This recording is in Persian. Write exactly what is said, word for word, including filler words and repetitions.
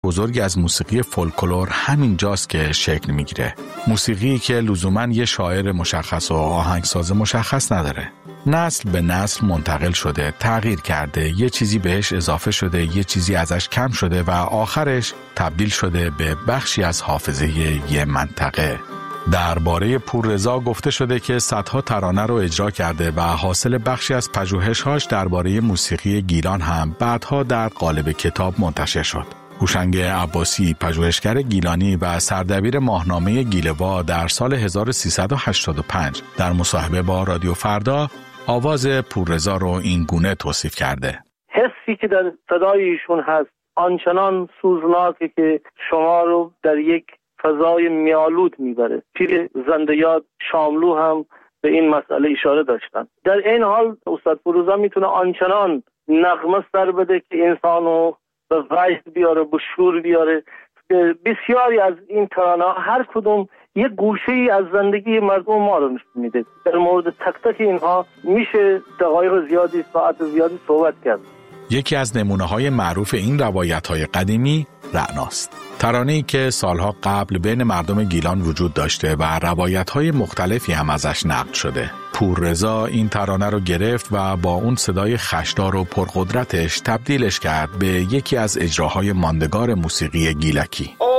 بزرگی از موسیقی فولکلور همین جاست که شکل میگیره. موسیقی که لزوماً یه شاعر مشخص و آهنگساز مشخص نداره. نسل به نسل منتقل شده، تغییر کرده، یه چیزی بهش اضافه شده، یه چیزی ازش کم شده و آخرش تبدیل شده به بخشی از حافظه یه منطقه. درباره پوررضا گفته شده که صدها ترانه رو اجرا کرده و حاصل بخشی از پژوهش‌هاش درباره موسیقی گیلان هم بعدها در قالب کتاب منتشر شد. هوشنگ عباسی، پژوهشگر گیلانی و سردبیر ماهنامه گیله‌وا، در سال هزار و سیصد و هشتاد و پنج در مصاحبه با رادیو فردا آواز پوررضا رو این گونه توصیف کرده: حسی که در صدای ایشون هست آنچنان سوزناکه که شما رو در یک فضای میالود میبره. پیر زنده یاد شاملو هم به این مسئله اشاره داشتن. در این حال استاد پوررضا میتونه آنچنان نغمه سر بده که انسانو به وجد بیاره، به شور بیاره. بسیاری از این ترانه هر کدوم یک گوشه ای از زندگی مردم ما رو نشون میده. در مورد تک تک اینها میشه دقایق زیادی، ساعت زیادی صحبت کرد. یکی از نمونه‌های معروف این روایت‌های قدیمی رعناست. ترانه‌ای که سالها قبل بین مردم گیلان وجود داشته و روایت‌های مختلفی هم ازش نقل شده. پوررضا این ترانه رو گرفت و با اون صدای خشدار و پرقدرتش تبدیلش کرد به یکی از اجراهای ماندگار موسیقی گیلکی.